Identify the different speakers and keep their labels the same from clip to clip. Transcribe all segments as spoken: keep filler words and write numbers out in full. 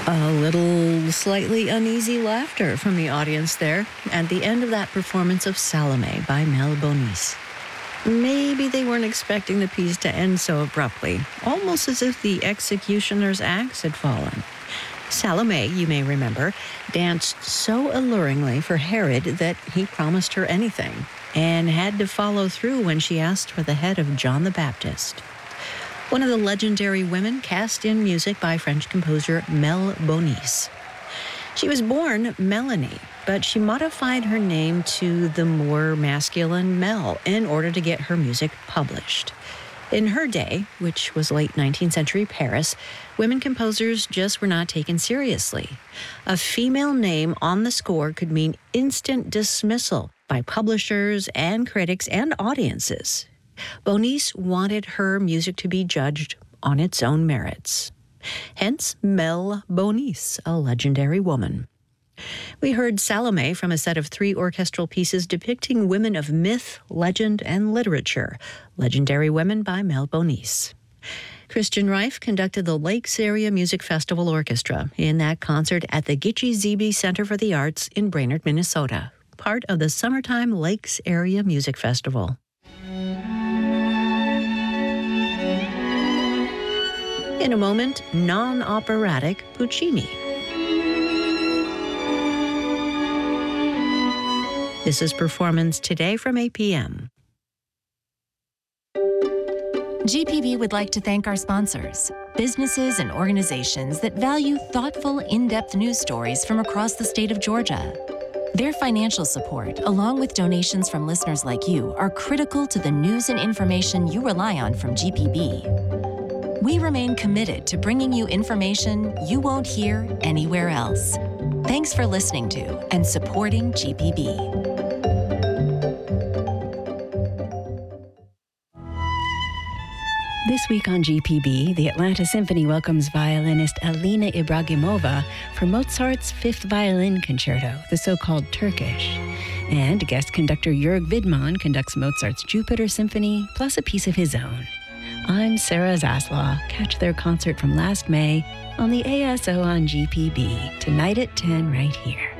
Speaker 1: A little slightly uneasy laughter from the audience there at the end of that performance of Salome by Mel Bonis. Maybe they weren't expecting the piece to end so abruptly, almost as if the executioner's axe had fallen. Salome, you may remember, danced so alluringly for Herod that he promised her anything and had to follow through when she asked for the head of John the Baptist. One of the legendary women cast in music by French composer Mel Bonis. She was born Melanie, but she modified her name to the more masculine Mel in order to get her music published. In her day, which was late nineteenth century Paris, women composers just were not taken seriously. A female name on the score could mean instant dismissal by publishers and critics and audiences. Bonis wanted her music to be judged on its own merits. Hence, Mel Bonis, a legendary woman. We heard Salome from a set of three orchestral pieces depicting women of myth, legend, and literature, Legendary Women by Mel Bonis. Christian Reif conducted the Lakes Area Music Festival Orchestra in that concert at the Gitche Zebe Center for the Arts in Brainerd, Minnesota, part of the Summertime Lakes Area Music Festival. In a moment, non-operatic Puccini. This is Performance Today from eight p.m.
Speaker 2: G P B would like to thank our sponsors, businesses and organizations that value thoughtful, in-depth news stories from across the state of Georgia. Their financial support, along with donations from listeners like you, are critical to the news and information you rely on from G P B. We remain committed to bringing you information you won't hear anywhere else. Thanks for listening to and supporting G P B.
Speaker 3: This week on G P B, the Atlanta Symphony welcomes violinist Alina Ibragimova for Mozart's Fifth Violin Concerto, the so-called Turkish. And guest conductor Jörg Widmann conducts Mozart's Jupiter Symphony, plus a piece of his own. I'm Sarah Zaslaw. Catch their concert from last May on the A S O on G P B, tonight at ten right here.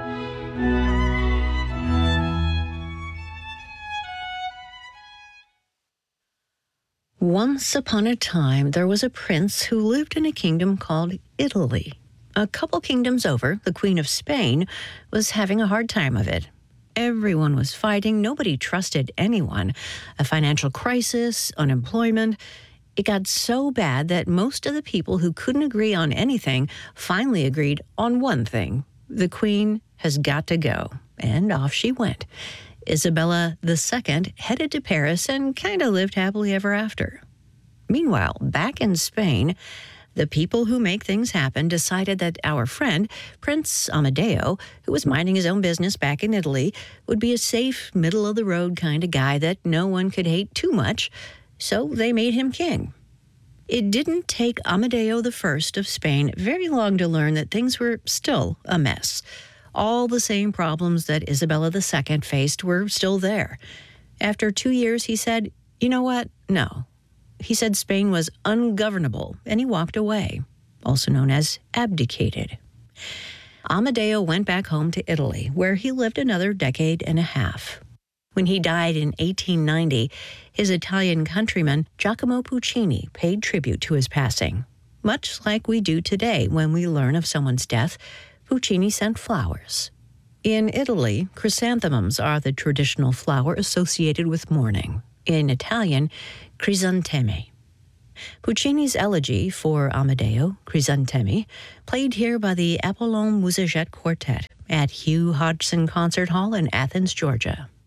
Speaker 1: Once upon a time, there was a prince who lived in a kingdom called Italy. A couple kingdoms over, the Queen of Spain was having a hard time of it. Everyone was fighting. Nobody trusted anyone. A financial crisis, unemployment. It got so bad that most of the people who couldn't agree on anything finally agreed on one thing. The queen has got to go. And off she went. Isabella the Second headed to Paris and kind of lived happily ever after. Meanwhile, back in Spain, the people who make things happen decided that our friend, Prince Amadeo, who was minding his own business back in Italy, would be a safe, middle-of-the-road kind of guy that no one could hate too much, so they made him king. It didn't take Amadeo the First of Spain very long to learn that things were still a mess. All the same problems that Isabella the Second faced were still there. After two years, he said, you know what? No. He said Spain was ungovernable, and he walked away, also known as abdicated. Amadeo went back home to Italy, where he lived another decade and a half. When he died in eighteen ninety, his Italian countryman Giacomo Puccini paid tribute to his passing. Much like we do today when we learn of someone's death, Puccini sent flowers. In Italy, chrysanthemums are the traditional flower associated with mourning. In Italian, crisantemi. Puccini's elegy for Amadeo, Crisantemi, played here by the Apollon Musicette Quartet at Hugh Hodgson Concert Hall in Athens, Georgia.